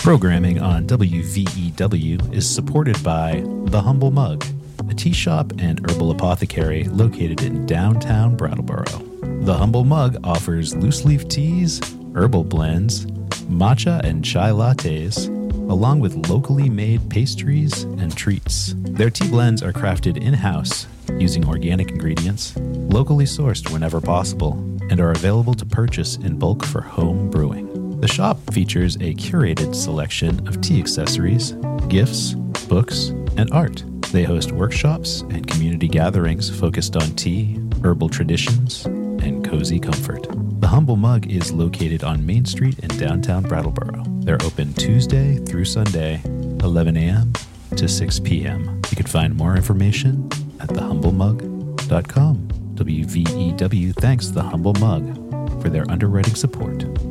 Programming on WVEW is supported by The Humble Mug, a tea shop and herbal apothecary located in downtown Brattleboro. The Humble Mug offers loose-leaf teas, herbal blends, matcha and chai lattes, along with locally made pastries and treats. Their tea blends are crafted in-house using organic ingredients, locally sourced whenever possible, and are available to purchase in bulk for home brewing. The shop features a curated selection of tea accessories, gifts, books, and art. They host workshops and community gatherings focused on tea, herbal traditions, and cozy comfort. The Humble Mug is located on Main Street in downtown Brattleboro. They're open Tuesday through Sunday, 11 a.m. to 6 p.m. You can find more information at thehumblemug.com. WVEW thanks The Humble Mug for their underwriting support.